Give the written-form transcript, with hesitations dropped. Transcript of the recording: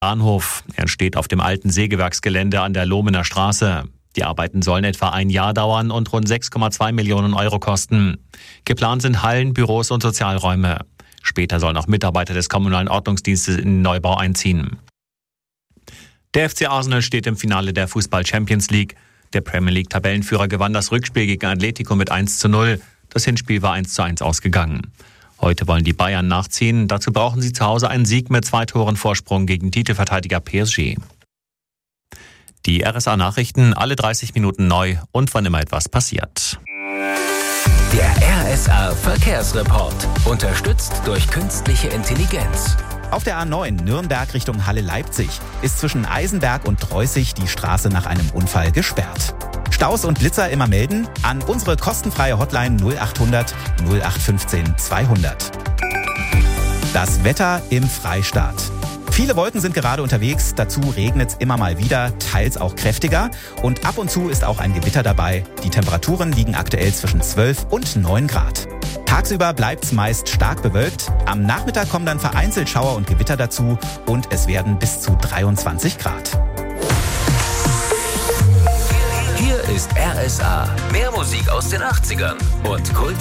Bahnhof. Er steht auf dem alten Sägewerksgelände an der Lohmener Straße. Die Arbeiten sollen etwa ein Jahr dauern und rund 6,2 Millionen Euro kosten. Geplant sind Hallen, Büros und Sozialräume. Später sollen auch Mitarbeiter des kommunalen Ordnungsdienstes in den Neubau einziehen. Der FC Arsenal steht im Finale der Fußball-Champions League. Der Premier League-Tabellenführer gewann das Rückspiel gegen Atletico mit 1:0. Das Hinspiel war 1:1 ausgegangen. Heute wollen die Bayern nachziehen. Dazu brauchen sie zu Hause einen Sieg mit 2 Toren Vorsprung gegen Titelverteidiger PSG. Die RSA-Nachrichten alle 30 Minuten neu und wann immer etwas passiert. Der RSA-Verkehrsreport. Unterstützt durch künstliche Intelligenz. Auf der A9 Nürnberg Richtung Halle-Leipzig ist zwischen Eisenberg und Treußig die Straße nach einem Unfall gesperrt. Staus und Blitzer immer melden an unsere kostenfreie Hotline 0800 0815 200. Das Wetter im Freistaat. Viele Wolken sind gerade unterwegs, dazu regnet es immer mal wieder, teils auch kräftiger. Und ab und zu ist auch ein Gewitter dabei. Die Temperaturen liegen aktuell zwischen 12 und 9 Grad. Tagsüber bleibt es meist stark bewölkt. Am Nachmittag kommen dann vereinzelt Schauer und Gewitter dazu und es werden bis zu 23 Grad. Hier ist RSA. Mehr Musik aus den 80ern und Kult.